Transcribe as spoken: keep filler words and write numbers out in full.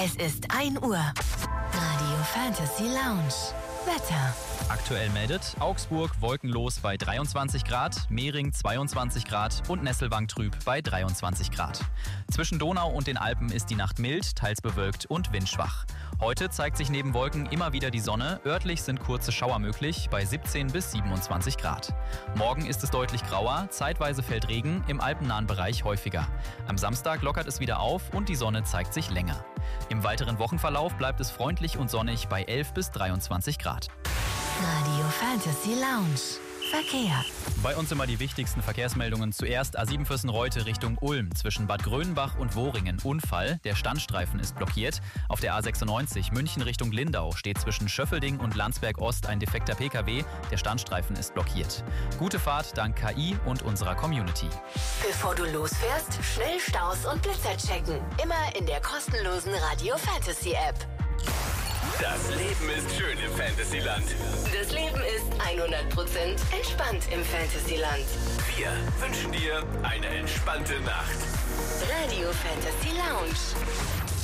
Es ist ein Uhr. Radio Fantasy Lounge. Wetter. Aktuell meldet Augsburg wolkenlos bei dreiundzwanzig Grad, Mehring zweiundzwanzig Grad und Nesselwang trüb bei dreiundzwanzig Grad. Zwischen Donau und den Alpen ist die Nacht mild, teils bewölkt und windschwach. Heute zeigt sich neben Wolken immer wieder die Sonne, örtlich sind kurze Schauer möglich bei siebzehn bis siebenundzwanzig Grad. Morgen ist es deutlich grauer, zeitweise fällt Regen, im alpennahen Bereich häufiger. Am Samstag lockert es wieder auf und die Sonne zeigt sich länger. Im weiteren Wochenverlauf bleibt es freundlich und sonnig bei elf bis dreiundzwanzig Grad. Radio Fantasy Lounge. Verkehr. Bei uns immer die wichtigsten Verkehrsmeldungen. Zuerst A sieben Vürstenreute Richtung Ulm. Zwischen Bad Grönenbach und Wohringen Unfall. Der Standstreifen ist blockiert. Auf der A sechsundneunzig München Richtung Lindau steht zwischen Schöffelding und Landsberg Ost ein defekter P K W. Der Standstreifen ist blockiert. Gute Fahrt dank K I und unserer Community. Bevor du losfährst, schnell Staus und Blitzer checken. Immer in der kostenlosen Radio Fantasy App. Das Leben ist schön im Fantasyland. Das Leben ist hundert Prozent entspannt im Fantasyland. Wir wünschen dir eine entspannte Nacht. Radio Fantasy Lounge.